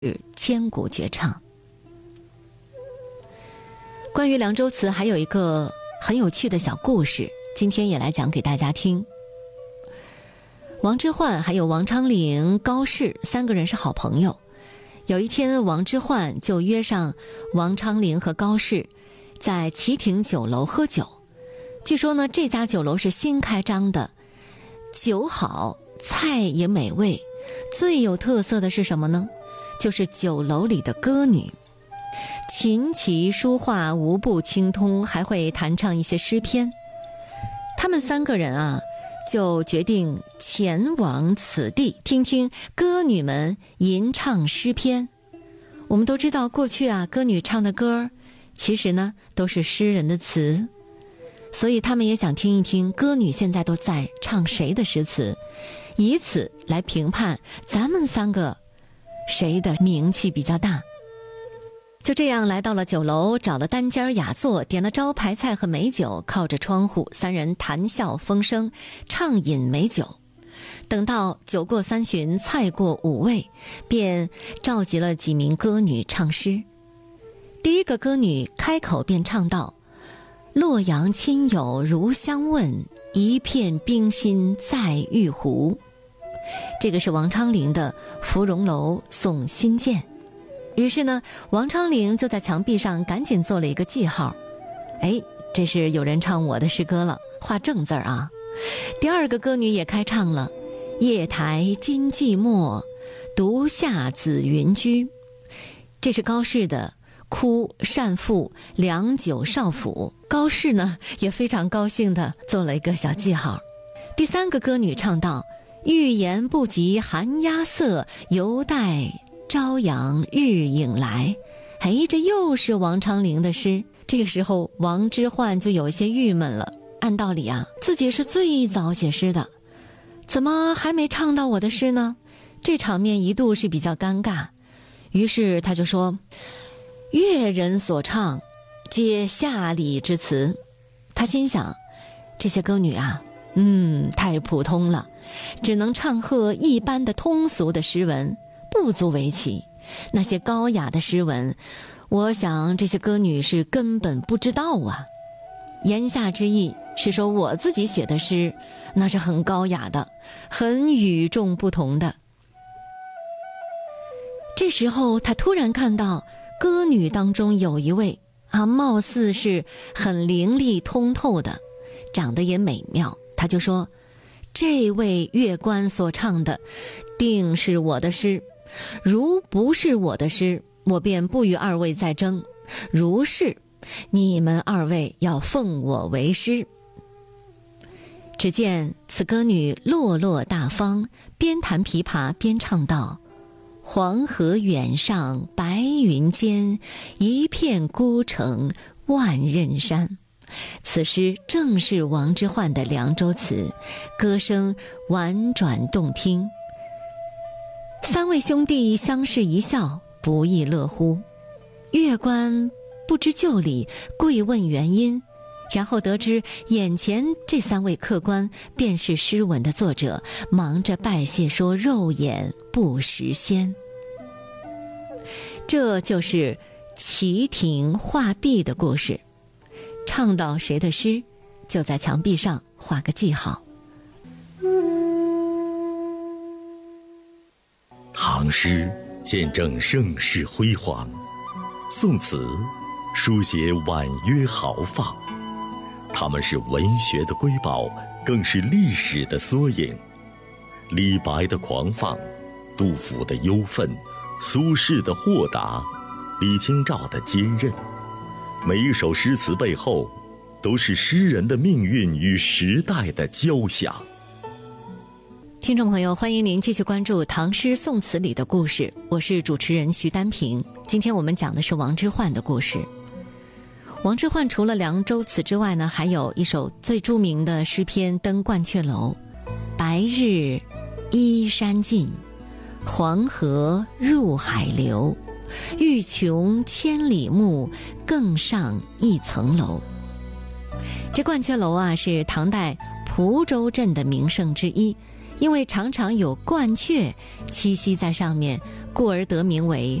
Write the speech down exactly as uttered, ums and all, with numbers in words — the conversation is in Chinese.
千古绝唱。关于凉州词还有一个很有趣的小故事，今天也来讲给大家听。王之涣还有王昌龄、高适三个人是好朋友。有一天，王之涣就约上王昌龄和高适在旗亭酒楼喝酒。据说呢，这家酒楼是新开张的，酒好，菜也美味，最有特色的是什么呢？就是酒楼里的歌女，琴棋书画无不精通，还会弹唱一些诗篇。他们三个人啊，就决定前往此地，听听歌女们吟唱诗篇。我们都知道，过去啊，歌女唱的歌其实呢都是诗人的词，所以他们也想听一听歌女现在都在唱谁的诗词，以此来评判咱们三个谁的名气比较大。就这样来到了酒楼，找了单间雅座，点了招牌菜和美酒，靠着窗户，三人谈笑风生，畅饮美酒。等到酒过三巡，菜过五味，便召集了几名歌女唱诗。第一个歌女开口便唱道：洛阳亲友如相问，一片冰心在玉壶。这个是王昌龄的《芙蓉楼送辛渐》。于是呢，王昌龄就在墙壁上赶紧做了一个记号。哎，这是有人唱我的诗歌了，画正字啊。第二个歌女也开唱了：夜台今寂寞，独下紫云居。这是高适的哭善赋良久少府。高适呢也非常高兴地做了一个小记号。第三个歌女唱道：欲言不及寒鸦色，犹待朝阳日影来。哎，这又是王昌龄的诗。这个时候王之涣就有一些郁闷了，按道理啊，自己是最早写诗的，怎么还没唱到我的诗呢？这场面一度是比较尴尬。于是他就说：乐人所唱皆下礼之词。他心想，这些歌女啊，嗯，太普通了，只能唱和一般的通俗的诗文，不足为奇。那些高雅的诗文，我想这些歌女是根本不知道啊。言下之意是说，我自己写的诗那是很高雅的，很与众不同的。这时候他突然看到歌女当中有一位啊，貌似是很伶俐通透的，长得也美妙。他就说，这位乐官所唱的定是我的诗，如不是我的诗，我便不与二位再争；如是，你们二位要奉我为师。只见此歌女落落大方，边弹琵琶边唱道：黄河远上白云间，一片孤城万仞山。此诗正是王之涣的凉州词，歌声婉转动听。三位兄弟相视一笑，不亦乐乎。乐官不知就里，跪问原因，然后得知眼前这三位客官便是诗文的作者，忙着拜谢说肉眼不识先。这就是旗亭画壁的故事。唱到谁的诗，就在墙壁上画个记号。 唐诗见证盛世辉煌，宋词书写婉约豪放。它们是文学的瑰宝，更是历史的缩影。李白的狂放，杜甫的忧愤，苏轼的豁达，李清照的坚韧。每一首诗词背后，都是诗人的命运与时代的交响。 听众朋友，欢迎您继续关注唐诗宋词里的故事，我是主持人徐丹平。今天我们讲的是王之涣的故事。王之涣除了凉州词之外呢，还有一首最著名的诗篇《登鹳雀楼》：白日依山尽，黄河入海流。欲穷千里目，更上一层楼。这鹳雀楼啊，是唐代蒲州镇的名胜之一， 因为常常有鹳雀栖息在上面，故而得名为